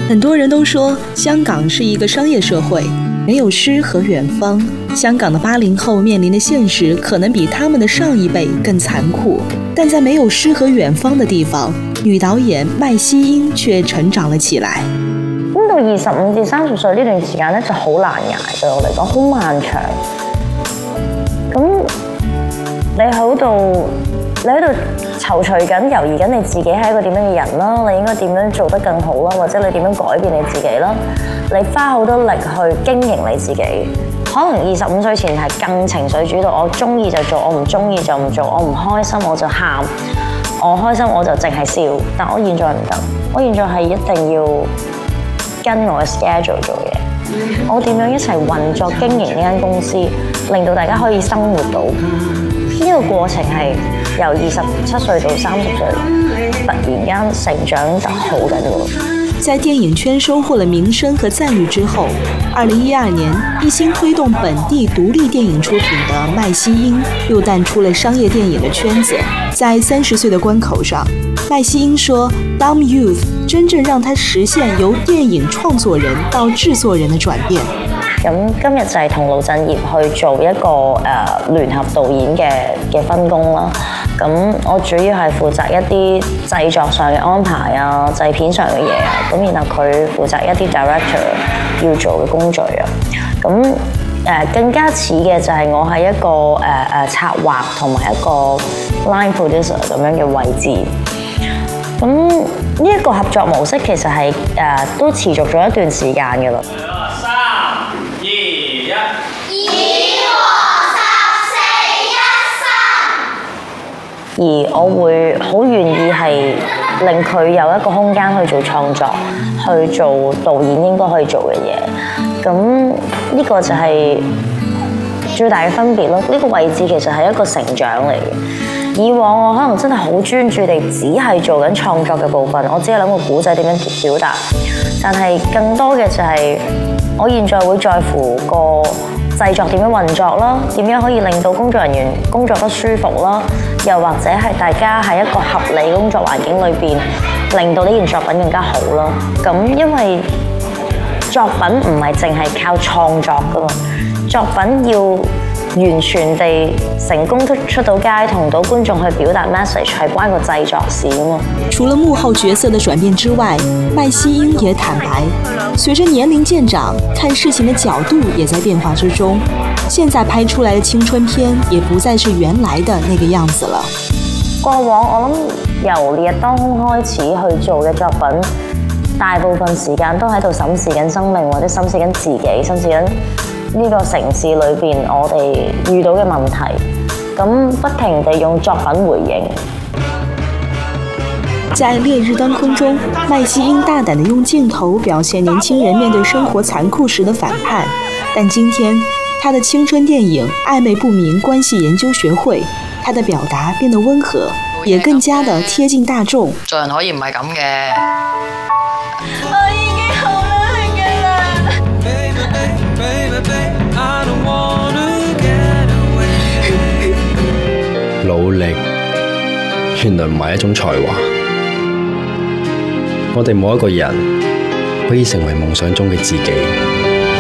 很多人都说香港是一个商业社会，没有诗和远方。香港的80后面临的现實可能比他們的上一輩更殘酷，但在沒有詩和遠方的地方，女導演麥希英卻成長了起來。 咁到25至30歲呢段時間咧就好難捱，對我嚟講好漫長。咁你喺度躊躇緊、猶豫緊你自己係一個點樣嘅人啦，你應該點樣做得更好啦，或者你點樣改變你自己啦？你花好多力去經營你自己。可能25歲前係更情緒主導，我中意就做，我唔中意就唔做，我唔開心我就喊，我開心我就淨係笑。但我現在唔得，我現在係一定要跟我嘅 schedule 做嘢。我點樣一齊運作經營呢間公司，令到大家可以生活到呢個過程係由27歲到30歲，突然間成長得好緊要。 在電影圈收穫了名聲和讚譽之後，2012年一心推動本地獨立電影出品的麥希英又淡出了商業電影的圈子。在30歲的關口上，麥希英說 Dumb Youth 真正讓他實現由電影創作人到製作人的轉變。 咁今日就係同盧振業去做一個聯合導演嘅分工啦。咁我主要係負責一啲製作上嘅安排啊、製片上嘅嘢啊，咁然後佢負責一啲 director 要做嘅工序啊。咁更加似嘅就係我係一個策劃同埋一個 line producer 咁樣嘅位置。咁呢一個合作模式其實係都持續咗一段時間嘅啦。3、2、1。而我會好願意係令佢有一個空間去做創作，去做導演應該可以做嘅嘢。咁呢個就係最大嘅分別咯。呢個位置其實係一個成長嚟嘅。以往我可能真係好專注地只係做緊創作嘅部分，我只係諗個故仔點樣表達。但係更多嘅就係我現在會在乎個製作點樣運作啦，點樣可以令到工作人員工作得舒服啦，又或者係大家喺一個合理工作環境裏邊，令到呢件作品更加好啦。咁因為作品唔係淨係靠創作噶嘛，作品要完全地成功出到街，同到觀眾去表達 message 係關個製作事噶嘛。 除了幕後角色的轉變之外，麥希英也坦白，隨着年齡漸長，看事情的角度也在變化之中。現在拍出來的青春片也不再是原來的那個樣子了。 過往我諗由烈日當空開始去做嘅作品，大部分時間都喺度審視緊生命，或者審視緊自己，審視緊呢個城市裏邊我哋遇到嘅問題，咁不停地用作品回應。 在烈日當空中，麥希英大膽地用鏡頭表現年輕人面對生活殘酷時的反叛。但今天，他的青春電影《曖昧不明關係研究學會》，他的表達變得溫和，也更加的貼近大眾。 做人可以唔係咁嘅。 我已經好努力㗎啦。 努力原來唔係一種才華。我哋冇一個人可以成為夢想中嘅自己。